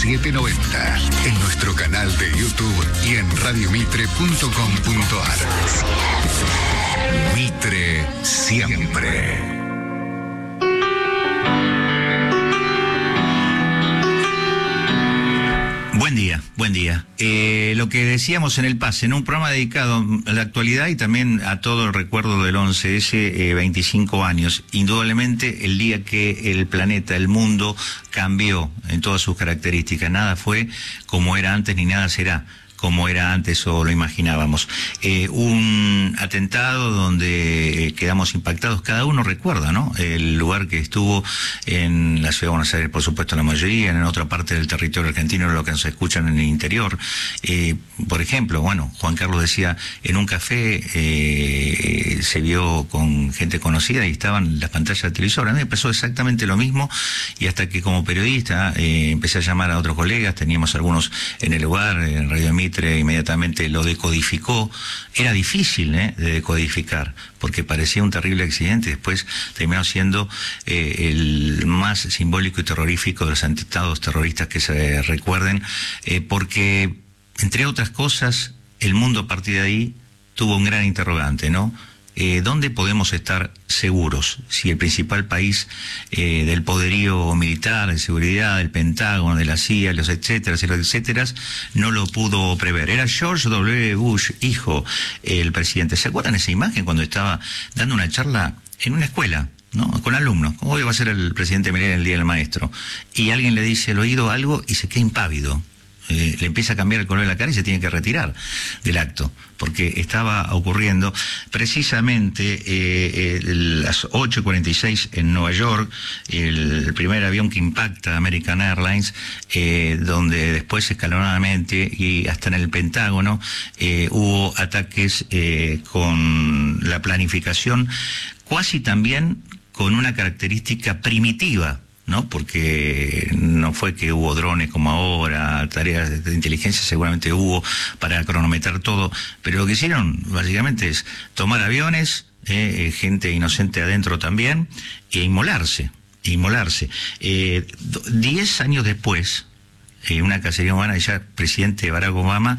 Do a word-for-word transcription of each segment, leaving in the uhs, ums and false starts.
setecientos noventa, en nuestro canal de YouTube y en radiomitre punto com punto ar. Mitre siempre. Buen día, buen día. Eh, lo que decíamos en el pase, en un programa dedicado a la actualidad y también a todo el recuerdo del once ese, eh, veinticinco años. Indudablemente el día que el planeta, el mundo, cambió en todas sus características. Nada fue como era antes ni nada será como era antes o lo imaginábamos. Eh, un atentado donde quedamos impactados, cada uno recuerda, ¿no? El lugar que estuvo en la ciudad de Buenos Aires, por supuesto la mayoría, en otra parte del territorio argentino, lo que nos escuchan en el interior. Eh, por ejemplo, bueno, Juan Carlos decía, en un café eh, se vio con gente conocida y estaban las pantallas de televisor. A mí me pasó exactamente lo mismo y hasta que como periodista eh, empecé a llamar a otros colegas, teníamos algunos en el lugar, en Radio Mitre, inmediatamente lo decodificó. Era difícil ¿eh? de decodificar porque parecía un terrible accidente y después terminó siendo eh, el más simbólico y terrorífico de los atentados terroristas que se recuerden, eh, porque entre otras cosas el mundo a partir de ahí tuvo un gran interrogante, ¿no? Eh, ¿Dónde podemos estar seguros si el principal país eh, del poderío militar, de seguridad, del Pentágono, de la C I A, los etcétera, etcétera, no lo pudo prever? Era George W. Bush, hijo, el presidente. ¿Se acuerdan esa imagen cuando estaba dando una charla en una escuela, ¿no? Con alumnos? Hoy va a ser el presidente Milei en el Día del Maestro. Y alguien le dice al oído algo y se queda impávido. Eh, le empieza a cambiar el color de la cara y se tiene que retirar del acto, porque estaba ocurriendo precisamente eh, eh, las ocho cuarenta y seis en Nueva York, el, el primer avión que impacta American Airlines, eh, donde después escalonadamente y hasta en el Pentágono eh, hubo ataques eh, con la planificación, casi también con una característica primitiva, ¿no? Porque no fue que hubo drones como ahora, tareas de inteligencia seguramente hubo para cronometrar todo, pero lo que hicieron básicamente es tomar aviones, eh, gente inocente adentro también, e inmolarse, inmolarse. Eh, diez años después, eh, una cacería humana, ya el presidente Barack Obama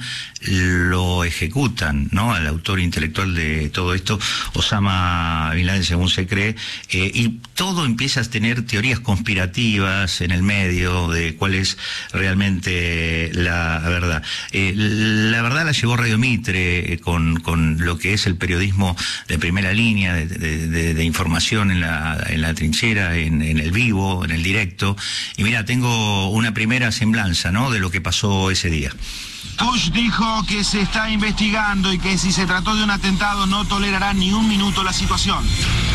lo ejecutan, ¿no? Al autor intelectual de todo esto, Osama Bin Laden, según se cree, eh, y todo empieza a tener teorías conspirativas en el medio de cuál es realmente la verdad. Eh, la verdad la llevó Radio Mitre eh, con, con lo que es el periodismo de primera línea, de, de, de, de información en la, en la trinchera, en, en el vivo, en el directo. Y mira, tengo una primera semblanza, ¿no?, de lo que pasó ese día. Bush dijo que se está investigando y que si se trató de un atentado no tolerará ni un minuto la situación.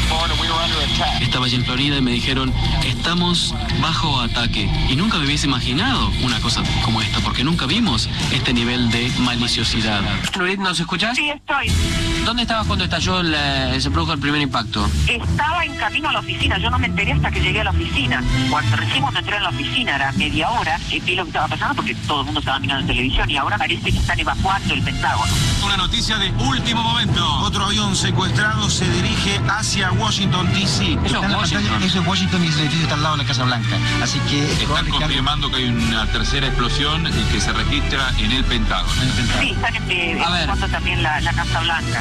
Estaba allí en Florida y me dijeron, estamos bajo ataque. Y nunca me hubiese imaginado una cosa como esta, porque nunca vimos este nivel de maliciosidad. Luis, ¿nos escuchás? Sí, estoy. ¿Dónde estabas cuando estalló, el, se produjo el primer impacto? Estaba en camino a la oficina, yo no me enteré hasta que llegué a la oficina. Cuando recién cuando entré a la oficina, era media hora, eh, vi lo que estaba pasando porque todo el mundo estaba mirando en televisión y ahora parece que están evacuando el Pentágono. Una noticia de último momento. Otro avión secuestrado se dirige hacia Washington, D C. Eso es Washington. Eso es Washington y ese edificio está al lado de la Casa Blanca. Así que... Están confirmando que hay una tercera explosión que se registra en el Pentágono. Sí, están eh, evacuando también la, la Casa Blanca.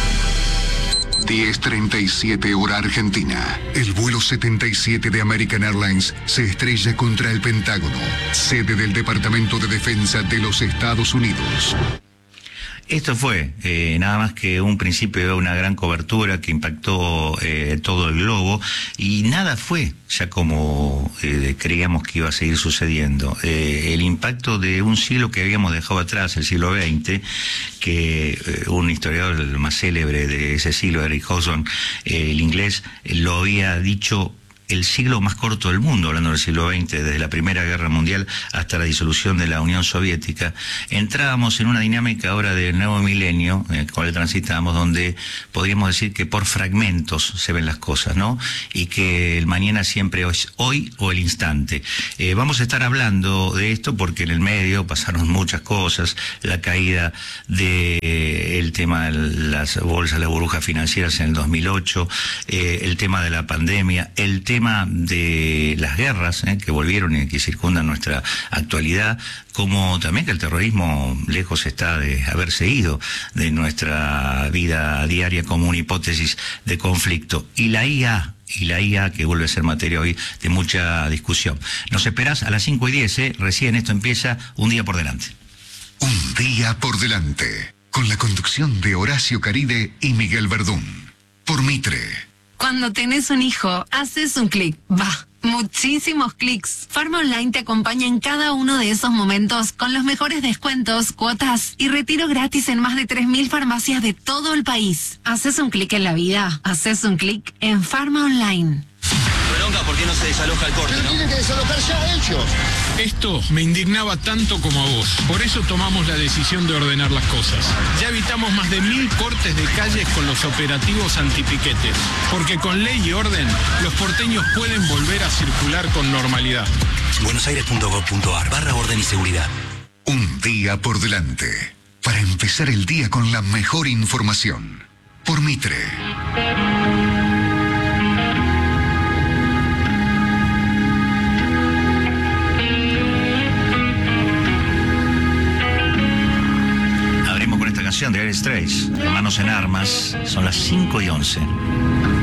diez treinta y siete hora argentina. El vuelo setenta y siete de American Airlines se estrella contra el Pentágono, sede del Departamento de Defensa de los Estados Unidos. Esto fue eh, nada más que un principio de una gran cobertura que impactó eh, todo el globo y nada fue ya como eh, creíamos que iba a seguir sucediendo. Eh, el impacto de un siglo que habíamos dejado atrás, el siglo veinte, que eh, un historiador el más célebre de ese siglo, Eric Hobson, eh, el inglés, eh, lo había dicho el siglo más corto del mundo, hablando del siglo veinte, desde la Primera Guerra Mundial hasta la disolución de la Unión Soviética. Entrábamos en una dinámica ahora del nuevo milenio, en el cual transitamos, donde podríamos decir que por fragmentos se ven las cosas, ¿no? Y que el mañana siempre es hoy o el instante. Eh, vamos a estar hablando de esto porque en el medio pasaron muchas cosas, la caída de eh, el tema de las bolsas, las burbujas financieras en el dos mil ocho, eh, el tema de la pandemia, el tema tema de las guerras eh, que volvieron y que circundan nuestra actualidad, como también que el terrorismo lejos está de haberse ido de nuestra vida diaria como una hipótesis de conflicto. Y la I A, y la I A que vuelve a ser materia hoy de mucha discusión. Nos esperás a las cinco y diez, ¿eh? Recién esto empieza, un día por delante. Un día por delante, con la conducción de Horacio Caride y Miguel Verdún, por Mitre. Cuando tenés un hijo, haces un clic, va, muchísimos clics. Farma Online te acompaña en cada uno de esos momentos con los mejores descuentos, cuotas y retiro gratis en más de tres mil farmacias de todo el país. Haces un clic en la vida, haces un clic en Farma Online. Bronca, ¿por qué no se desaloja el corte, no? Tienen que desalojar ya ellos. Esto me indignaba tanto como a vos. Por eso tomamos la decisión de ordenar las cosas. Ya evitamos más de mil cortes de calles con los operativos antipiquetes. Porque con ley y orden, los porteños pueden volver a circular con normalidad. buenosaires punto gov punto ar barra orden y seguridad. Un día por delante, para empezar el día con la mejor información. Por Mitre. De Dire Straits, Manos en Armas, son las cinco y once.